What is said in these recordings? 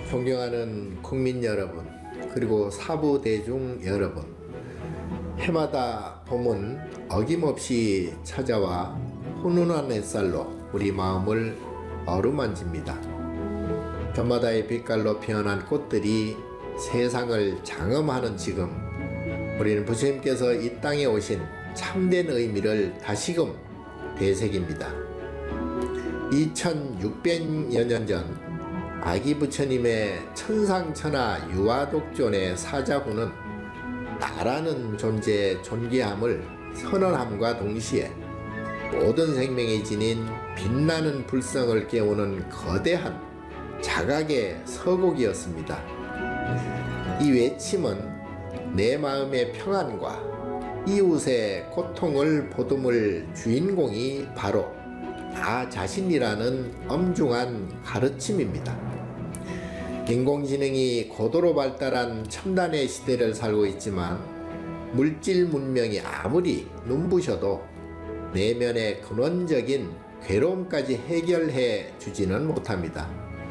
존경하는 국민 여러분, 그리고 사부 대중 여러분, 해마다 봄은 어김없이 찾아와 훈훈한 햇살로 우리 마음을 어루만집니다. 밤바다의 빛깔로 피어난 꽃들이 세상을 장엄하는 지금, 우리는 부처님께서 이 땅에 오신 참된 의미를 다시금 되새깁니다. 2600여 년 전 아기 부처님의 천상천하 유아독존의 사자후는 나라는 존재의 존귀함을 선언함과 동시에 모든 생명이 지닌 빛나는 불성을 깨우는 거대한 자각의 서곡이었습니다. 이 외침은 내 마음의 평안과 이웃의 고통을 보듬을 주인공이 바로 나 자신이라는 엄중한 가르침입니다. 인공지능이 고도로 발달한 첨단의 시대를 살고 있지만 물질 문명이 아무리 눈부셔도 내면의 근원적인 괴로움까지 해결해 주지는 못합니다.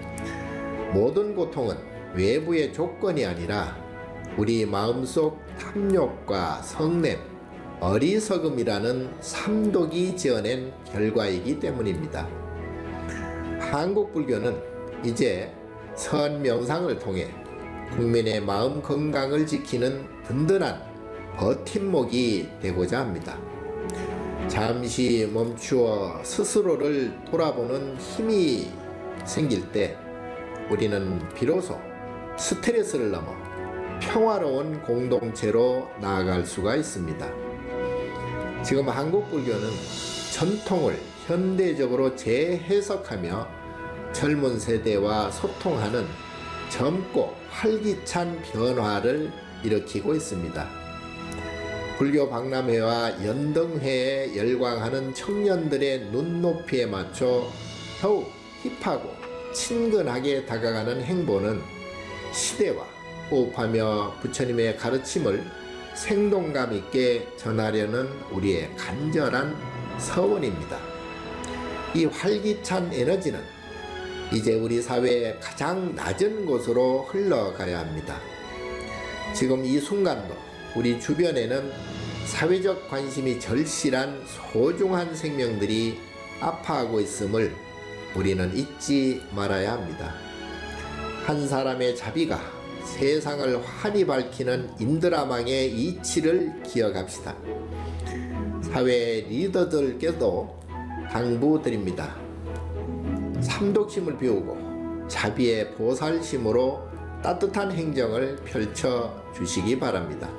모든 고통은 외부의 조건이 아니라 우리 마음속 탐욕과 성냄, 어리석음이라는 삼독이 지어낸 결과이기 때문입니다. 한국 불교는 이제 선 명상을 통해 국민의 마음 건강을 지키는 든든한 버팀목이 되고자 합니다. 잠시 멈추어 스스로를 돌아보는 힘이 생길 때 우리는 비로소 스트레스를 넘어 평화로운 공동체로 나아갈 수가 있습니다. 지금 한국 불교는 전통을 현대적으로 재해석하며 젊은 세대와 소통하는 젊고 활기찬 변화를 일으키고 있습니다. 불교 박람회와 연등회에 열광하는 청년들의 눈높이에 맞춰 더욱 힙하고 친근하게 다가가는 행보는 시대와 호흡하며 부처님의 가르침을 생동감 있게 전하려는 우리의 간절한 서원입니다. 이 활기찬 에너지는 이제 우리 사회의 가장 낮은 곳으로 흘러가야 합니다. 지금 이 순간도 우리 주변에는 사회적 관심이 절실한 소중한 생명들이 아파하고 있음을 우리는 잊지 말아야 합니다. 한 사람의 자비가 세상을 환히 밝히는 인드라망의 이치를 기억합시다. 사회 리더들께도 당부드립니다. 삼독심을 비우고 자비의 보살심으로 따뜻한 행정을 펼쳐 주시기 바랍니다.